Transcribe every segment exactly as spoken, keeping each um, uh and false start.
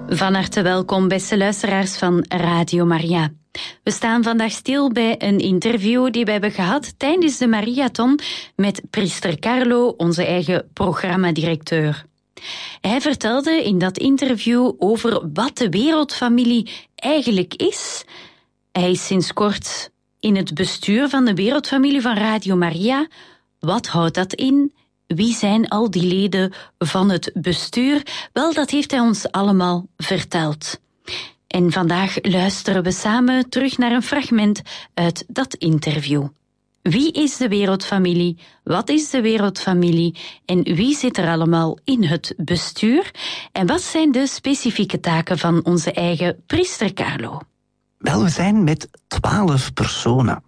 Van harte welkom, beste luisteraars van Radio Maria. We staan vandaag stil bij een interview die we hebben gehad tijdens de Mariathon met priester Carlo, onze eigen programmadirecteur. Hij vertelde in dat interview over wat de wereldfamilie eigenlijk is. Hij is sinds kort in het bestuur van de wereldfamilie van Radio Maria. Wat houdt dat in? Wie zijn al die leden van het bestuur? Wel, dat heeft hij ons allemaal verteld. En vandaag luisteren we samen terug naar een fragment uit dat interview. Wie is de wereldfamilie? Wat is de wereldfamilie? En wie zit er allemaal in het bestuur? En wat zijn de specifieke taken van onze eigen priester Carlo? Wel, we zijn met twaalf personen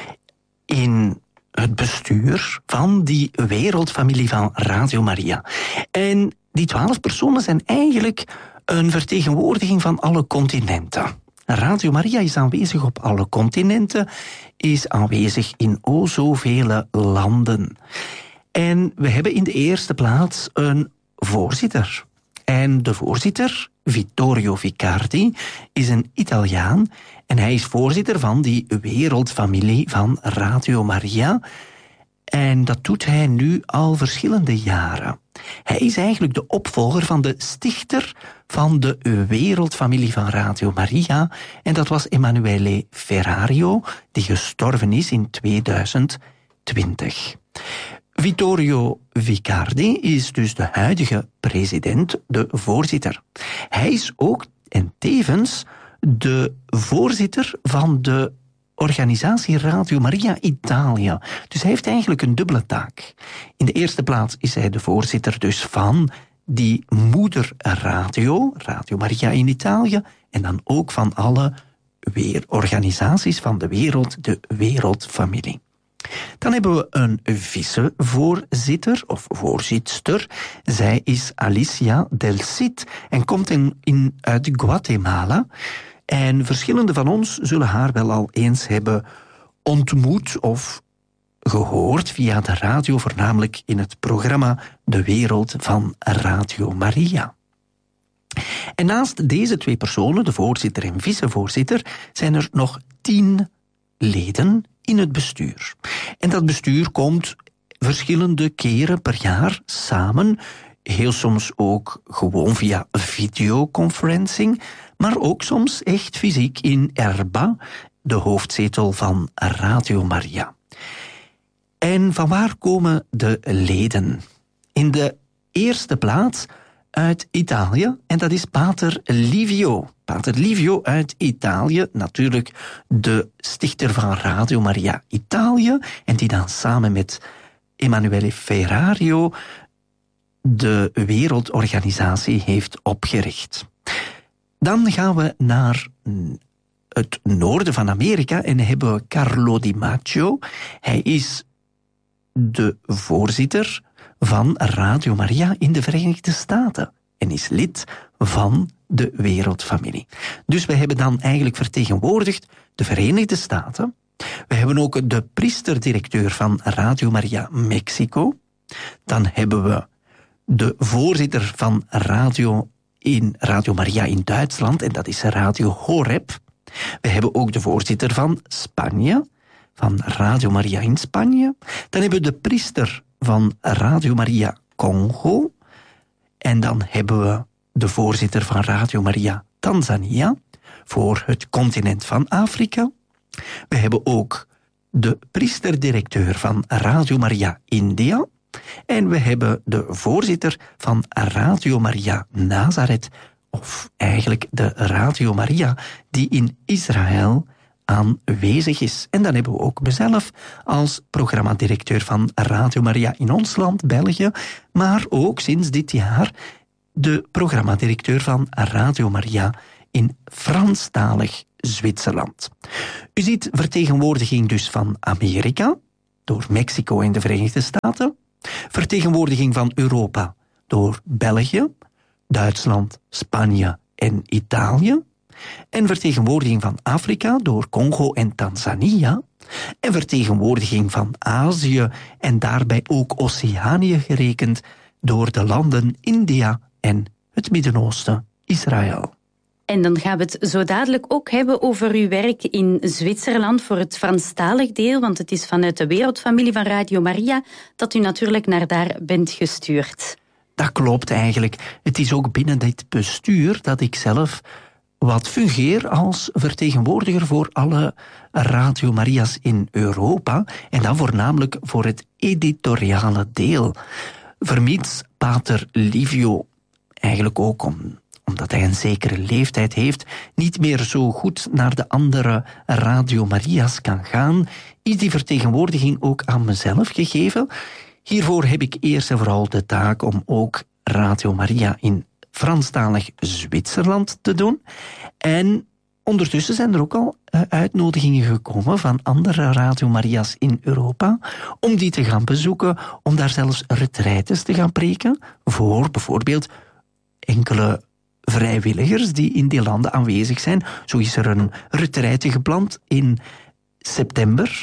in het bestuur van die wereldfamilie van Radio Maria. En die twaalf personen zijn eigenlijk een vertegenwoordiging van alle continenten. Radio Maria is aanwezig op alle continenten, is aanwezig in o zoveel landen. En we hebben in de eerste plaats een voorzitter. En de voorzitter, Vittorio Vicardi, is een Italiaan en hij is voorzitter van die wereldfamilie van Radio Maria. En dat doet hij nu al verschillende jaren. Hij is eigenlijk de opvolger van de stichter van de wereldfamilie van Radio Maria. En dat was Emanuele Ferrario, die gestorven is in tweeduizend twintig. Vittorio Vicardi is dus de huidige president, de voorzitter. Hij is ook en tevens de voorzitter van de organisatie Radio Maria Italië. Dus hij heeft eigenlijk een dubbele taak. In de eerste plaats is hij de voorzitter dus van die moederradio, Radio Maria in Italië, en dan ook van alle weer organisaties van de wereld, de wereldfamilie. Dan hebben we een vicevoorzitter of voorzitster. Zij is Alicia Del Cid en komt in, in, uit Guatemala. En verschillende van ons zullen haar wel al eens hebben ontmoet of gehoord via de radio, voornamelijk in het programma De Wereld van Radio Maria. En naast deze twee personen, de voorzitter en vicevoorzitter, zijn er nog tien leden in het bestuur. En dat bestuur komt verschillende keren per jaar samen, heel soms ook gewoon via videoconferencing, maar ook soms echt fysiek in Erba, de hoofdzetel van Radio Maria. En vanwaar komen de leden? In de eerste plaats uit Italië, en dat is Pater Livio. Pater Livio uit Italië, natuurlijk de stichter van Radio Maria Italië, en die dan samen met Emanuele Ferrario de wereldorganisatie heeft opgericht. Dan gaan we naar het noorden van Amerika en hebben we Carlo Di Maggio. Hij is de voorzitter van Radio Maria in de Verenigde Staten en is lid van de wereldfamilie. Dus we hebben dan eigenlijk vertegenwoordigd de Verenigde Staten. We hebben ook de priesterdirecteur van Radio Maria Mexico. Dan hebben we de voorzitter van Radio in Radio Maria in Duitsland, en dat is Radio Horeb. We hebben ook de voorzitter van Spanje, van Radio Maria in Spanje. Dan hebben we de priester van Radio Maria Congo. En dan hebben we de voorzitter van Radio Maria Tanzania, voor het continent van Afrika. We hebben ook de priesterdirecteur van Radio Maria India. En we hebben de voorzitter van Radio Maria Nazareth, of eigenlijk de Radio Maria die in Israël aanwezig is. En dan hebben we ook mezelf als programmadirecteur van Radio Maria in ons land, België, maar ook sinds dit jaar de programmadirecteur van Radio Maria in Franstalig Zwitserland. U ziet vertegenwoordiging dus van Amerika, door Mexico en de Verenigde Staten, vertegenwoordiging van Europa door België, Duitsland, Spanje en Italië, en vertegenwoordiging van Afrika door Congo en Tanzania, en vertegenwoordiging van Azië en daarbij ook Oceanië gerekend door de landen India en het Midden-Oosten, Israël. En dan gaan we het zo dadelijk ook hebben over uw werk in Zwitserland voor het Franstalig deel, want het is vanuit de wereldfamilie van Radio Maria dat u natuurlijk naar daar bent gestuurd. Dat klopt eigenlijk. Het is ook binnen dit bestuur dat ik zelf wat fungeer als vertegenwoordiger voor alle Radio Maria's in Europa en dan voornamelijk voor het editoriale deel. Vermits pater Livio eigenlijk ook om omdat hij een zekere leeftijd heeft, niet meer zo goed naar de andere Radio Maria's kan gaan, is die vertegenwoordiging ook aan mezelf gegeven. Hiervoor heb ik eerst en vooral de taak om ook Radio Maria in Franstalig Zwitserland te doen. En ondertussen zijn er ook al uitnodigingen gekomen van andere Radio Maria's in Europa om die te gaan bezoeken, om daar zelfs retraites te gaan preken voor bijvoorbeeld enkele vrijwilligers die in die landen aanwezig zijn. Zo is er een retraite gepland in september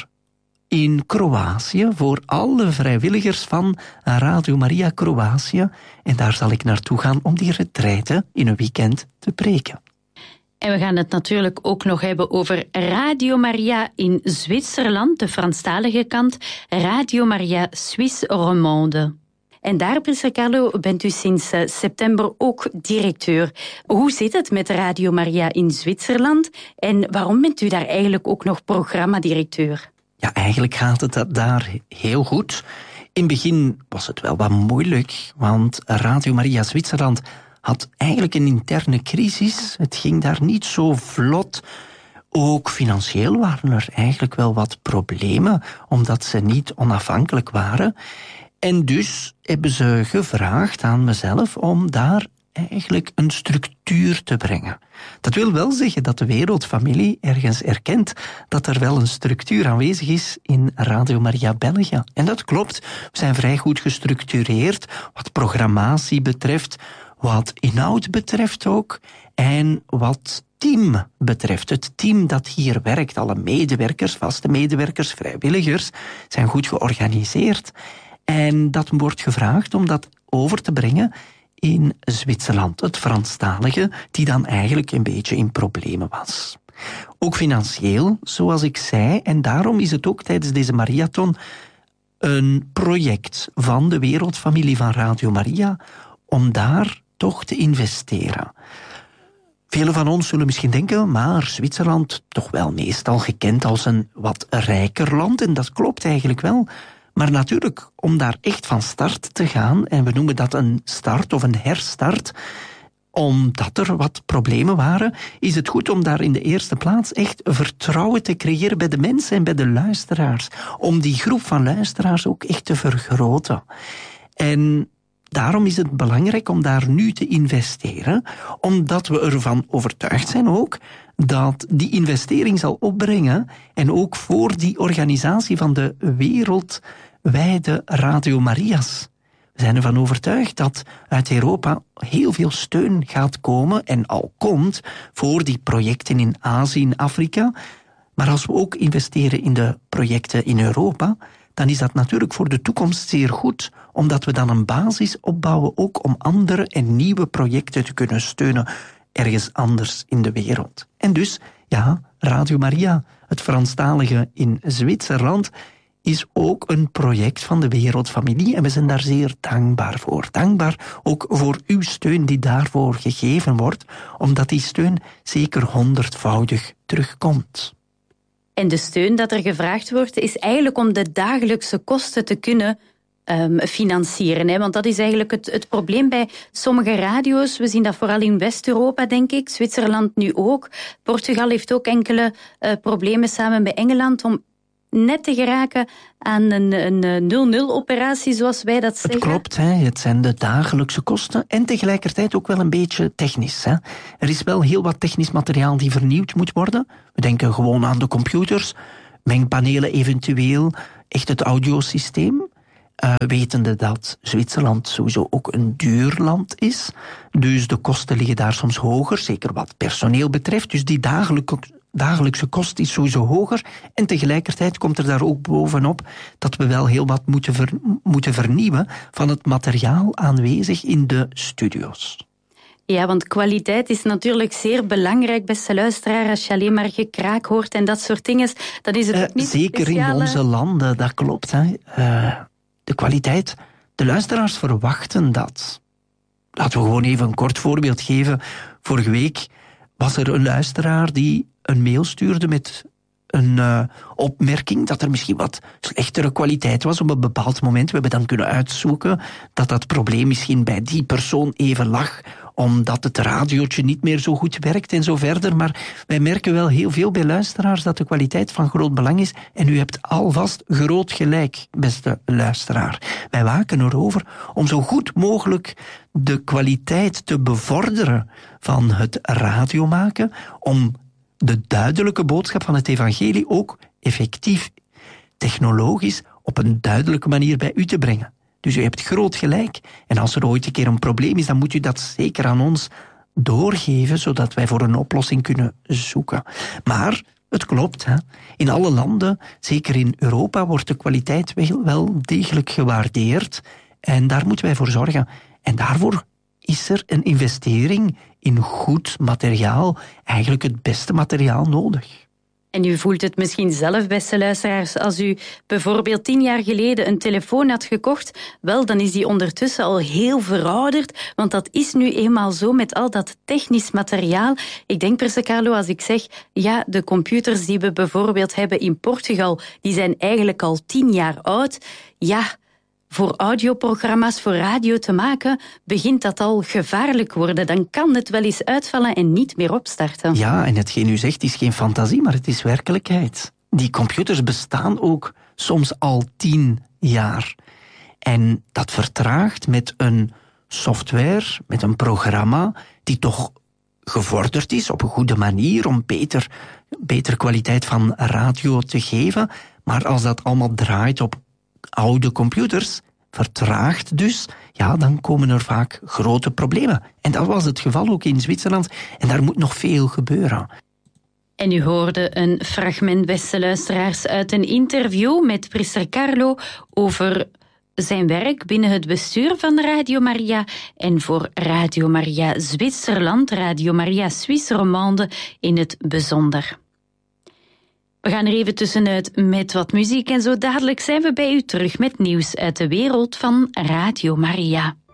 in Kroatië voor alle vrijwilligers van Radio Maria Kroatië. En daar zal ik naartoe gaan om die retraite in een weekend te preken. En we gaan het natuurlijk ook nog hebben over Radio Maria in Zwitserland, de Franstalige kant, Radio Maria Suisse Romande. En daar, priester Carlo, bent u sinds uh, september ook directeur. Hoe zit het met Radio Maria in Zwitserland en waarom bent u daar eigenlijk ook nog programmadirecteur? Ja, eigenlijk gaat het daar heel goed. In het begin was het wel wat moeilijk, want Radio Maria Zwitserland had eigenlijk een interne crisis. Het ging daar niet zo vlot. Ook financieel waren er eigenlijk wel wat problemen, omdat ze niet onafhankelijk waren. En dus hebben ze gevraagd aan mezelf om daar eigenlijk een structuur te brengen. Dat wil wel zeggen dat de wereldfamilie ergens erkent dat er wel een structuur aanwezig is in Radio Maria België. En dat klopt. We zijn vrij goed gestructureerd wat programmatie betreft, wat inhoud betreft ook en wat team betreft. Het team dat hier werkt, alle medewerkers, vaste medewerkers, vrijwilligers, zijn goed georganiseerd. En dat wordt gevraagd om dat over te brengen in Zwitserland, het Franstalige, die dan eigenlijk een beetje in problemen was. Ook financieel, zoals ik zei, en daarom is het ook tijdens deze marathon een project van de wereldfamilie van Radio Maria om daar toch te investeren. Velen van ons zullen misschien denken, maar Zwitserland toch wel meestal gekend als een wat rijker land, en dat klopt eigenlijk wel. Maar natuurlijk, om daar echt van start te gaan, en we noemen dat een start of een herstart, omdat er wat problemen waren, is het goed om daar in de eerste plaats echt vertrouwen te creëren bij de mensen en bij de luisteraars. Om die groep van luisteraars ook echt te vergroten. En daarom is het belangrijk om daar nu te investeren, omdat we ervan overtuigd zijn ook dat die investering zal opbrengen en ook voor die organisatie van de wereldwijde Radio Maria's. We zijn ervan overtuigd dat uit Europa heel veel steun gaat komen en al komt voor die projecten in Azië en Afrika. Maar als we ook investeren in de projecten in Europa, dan is dat natuurlijk voor de toekomst zeer goed, omdat we dan een basis opbouwen ook om andere en nieuwe projecten te kunnen steunen ergens anders in de wereld. En dus, ja, Radio Maria, het Franstalige in Zwitserland, is ook een project van de wereldfamilie en we zijn daar zeer dankbaar voor. Dankbaar ook voor uw steun die daarvoor gegeven wordt, omdat die steun zeker honderdvoudig terugkomt. En de steun dat er gevraagd wordt, is eigenlijk om de dagelijkse kosten te kunnen um, financieren. Hè? Want dat is eigenlijk het, het probleem bij sommige radio's. We zien dat vooral in West-Europa, denk ik. Zwitserland nu ook. Portugal heeft ook enkele uh, problemen samen met Engeland om net te geraken aan een, een nul-nul-operatie, zoals wij dat zeggen. Het klopt, hè. Het zijn de dagelijkse kosten en tegelijkertijd ook wel een beetje technisch. Hè. Er is wel heel wat technisch materiaal die vernieuwd moet worden. We denken gewoon aan de computers, mengpanelen eventueel, echt het audiosysteem. Uh, wetende dat Zwitserland sowieso ook een duur land is. Dus de kosten liggen daar soms hoger, zeker wat personeel betreft. Dus die dagelijkse dagelijkse kost is sowieso hoger. En tegelijkertijd komt er daar ook bovenop dat we wel heel wat moeten, ver, moeten vernieuwen van het materiaal aanwezig in de studio's. Ja, want kwaliteit is natuurlijk zeer belangrijk, beste luisteraar. Als je alleen maar gekraak hoort en dat soort dingen, dan is het uh, ook niet Zeker speciale... in onze landen, dat klopt. Hè. Uh, de kwaliteit, de luisteraars verwachten dat. Laten we gewoon even een kort voorbeeld geven. Vorige week was er een luisteraar die een mail stuurde met een uh, opmerking dat er misschien wat slechtere kwaliteit was op een bepaald moment. We hebben dan kunnen uitzoeken dat dat probleem misschien bij die persoon even lag, omdat het radiootje niet meer zo goed werkt en zo verder. Maar wij merken wel heel veel bij luisteraars dat de kwaliteit van groot belang is. En u hebt alvast groot gelijk, beste luisteraar. Wij waken erover om zo goed mogelijk de kwaliteit te bevorderen van het radiomaken, om de duidelijke boodschap van het evangelie ook effectief, technologisch, op een duidelijke manier bij u te brengen. Dus u hebt groot gelijk. En als er ooit een keer een probleem is, dan moet u dat zeker aan ons doorgeven, zodat wij voor een oplossing kunnen zoeken. Maar het klopt, hè. In alle landen, zeker in Europa, wordt de kwaliteit wel degelijk gewaardeerd. En daar moeten wij voor zorgen. En daarvoor is er een investering in goed materiaal, eigenlijk het beste materiaal nodig. En u voelt het misschien zelf, beste luisteraars, als u bijvoorbeeld tien jaar geleden een telefoon had gekocht, wel, dan is die ondertussen al heel verouderd, want dat is nu eenmaal zo met al dat technisch materiaal. Ik denk, Priester Carlo, als ik zeg, ja, de computers die we bijvoorbeeld hebben in Portugal, die zijn eigenlijk al tien jaar oud. Ja, voor audioprogramma's, voor radio te maken, begint dat al gevaarlijk worden. Dan kan het wel eens uitvallen en niet meer opstarten. Ja, en hetgeen u zegt is geen fantasie, maar het is werkelijkheid. Die computers bestaan ook soms al tien jaar. En dat vertraagt met een software, met een programma, die toch gevorderd is op een goede manier om beter, beter kwaliteit van radio te geven. Maar als dat allemaal draait op oude computers, vertraagt dus, ja, dan komen er vaak grote problemen. En dat was het geval ook in Zwitserland. En daar moet nog veel gebeuren. En u hoorde een fragment, beste luisteraars, uit een interview met priester Carlo over zijn werk binnen het bestuur van Radio Maria en voor Radio Maria Zwitserland, Radio Maria Suisse Romande in het bijzonder. We gaan er even tussenuit met wat muziek en zo dadelijk zijn we bij u terug met nieuws uit de wereld van Radio Maria.